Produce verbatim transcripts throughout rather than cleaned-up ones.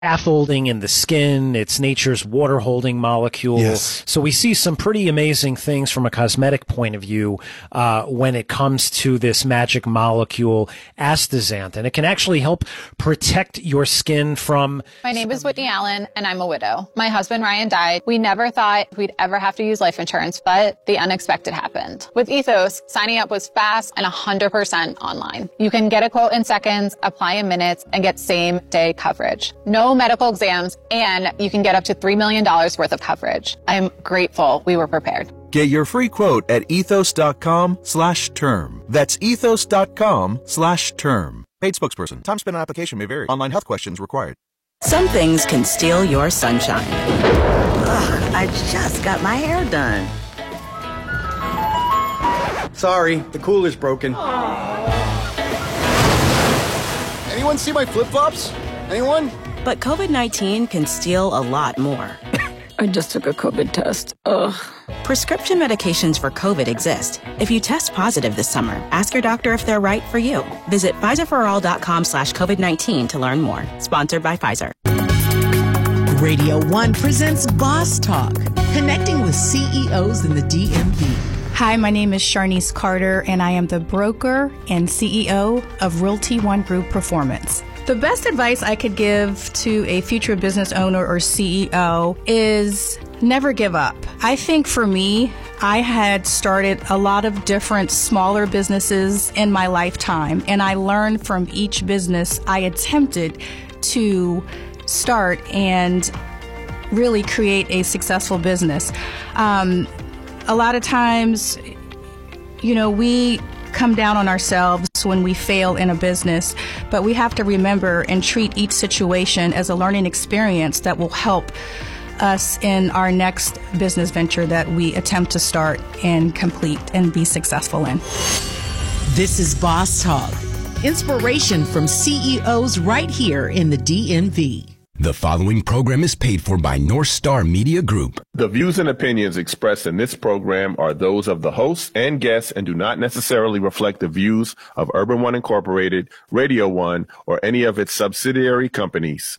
scaffolding in the skin. It's nature's water holding molecule. Yes. So we see some pretty amazing things from a cosmetic point of view uh, when it comes to this magic molecule, astaxanthin. It can actually help protect your skin from... My name is Whitney Allen, and I'm a widow. My husband, Ryan, died. We never thought we'd ever have to use life insurance, but the unexpected happened. With Ethos, signing up was fast and one hundred percent online. You can get a quote in seconds, apply in minutes, and get same-day coverage. No medical exams, and you can get up to three million dollars worth of coverage. I'm grateful we were prepared. Get your free quote at ethos.com slash term. That's ethos.com slash term. Paid spokesperson. Time spent on application may vary. Online health questions required. Some things can steal your sunshine. Ugh, I just got my hair done. Sorry, the cooler's broken. Anyone see my flip-flops? Anyone? But COVID nineteen can steal a lot more. I just took a COVID test. Ugh. Prescription medications for COVID exist. If you test positive this summer, ask your doctor if they're right for you. Visit Pfizerforall.com slash COVID-19 to learn more. Sponsored by Pfizer. Radio One presents Boss Talk, connecting with C E Os in the D M V. Hi, my name is Sharnice Carter, and I am the broker and C E O of Realty One Group Performance. The best advice I could give to a future business owner or C E O is never give up. I think for me, I had started a lot of different smaller businesses in my lifetime, and I learned from each business I attempted to start and really create a successful business. Um, a lot of times, you know, we come down on ourselves when we fail in a business, but we have to remember and treat each situation as a learning experience that will help us in our next business venture that we attempt to start and complete and be successful in. This is Boss Talk, inspiration from C E Os right here in the D M V. The following program is paid for by North Star Media Group. The views and opinions expressed in this program are those of the hosts and guests and do not necessarily reflect the views of Urban One Incorporated, Radio One, or any of its subsidiary companies.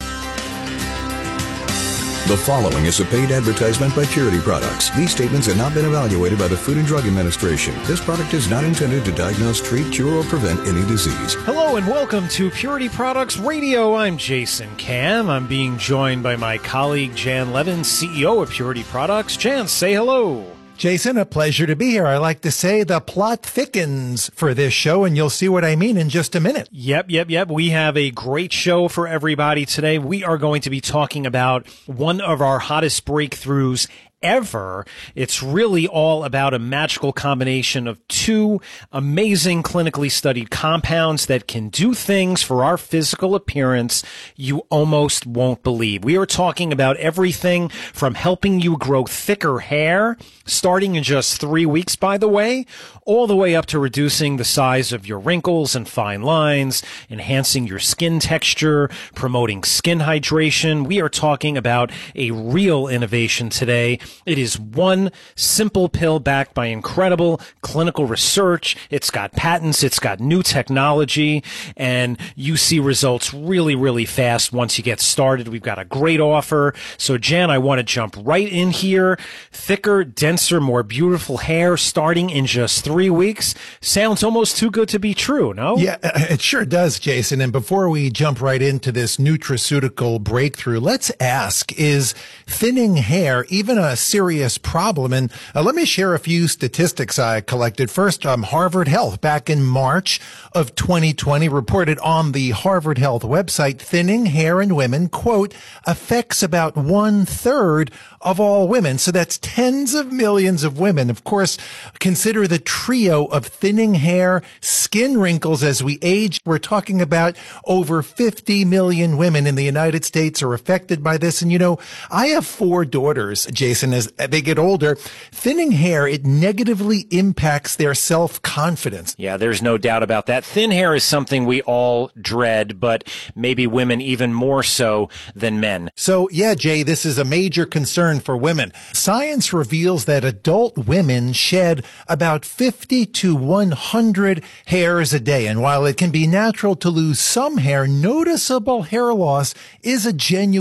The following is a paid advertisement by Purity Products. These statements have not been evaluated by the Food and Drug Administration. This product is not intended to diagnose, treat, cure, or prevent any disease. Hello and welcome to Purity Products Radio. I'm Jason Cam. I'm being joined by my colleague Jan Levin, C E O of Purity Products. Jan, say hello. Jason, a pleasure to be here. I like to say the plot thickens for this show, and you'll see what I mean in just a minute. Yep, yep, yep. We have a great show for everybody today. We are going to be talking about one of our hottest breakthroughs ever. It's really all about a magical combination of two amazing clinically studied compounds that can do things for our physical appearance you almost won't believe. We are talking about everything from helping you grow thicker hair, starting in just three weeks, by the way, all the way up to reducing the size of your wrinkles and fine lines, enhancing your skin texture, promoting skin hydration. We are talking about a real innovation today. It is one simple pill backed by incredible clinical research. It's got patents. It's got new technology, and you see results really, really fast once you get started. We've got a great offer. So, Jan, I want to jump right in here. Thicker, denser, more beautiful hair starting in just three weeks. Sounds almost too good to be true, no? Yeah, it sure does, Jason. And before we jump right into this nutraceutical breakthrough, let's ask, is thinning hair even a serious problem? And uh, let me share a few statistics I collected. First, um, Harvard Health back in March of twenty twenty reported on the Harvard Health website, thinning hair in women, quote, affects about one third of all women. So that's tens of millions of women. Of course, consider the trio of thinning hair, skin wrinkles as we age. We're talking about over fifty million women in the United States are affected by this. And, you know, I have four daughters, Jason, and as they get older, thinning hair, it negatively impacts their self-confidence. Yeah, there's no doubt about that. Thin hair is something we all dread, but maybe women even more so than men. So, yeah, Jay, this is a major concern for women. Science reveals that adult women shed about fifty to one hundred hairs a day. And while it can be natural to lose some hair, noticeable hair loss is a genuine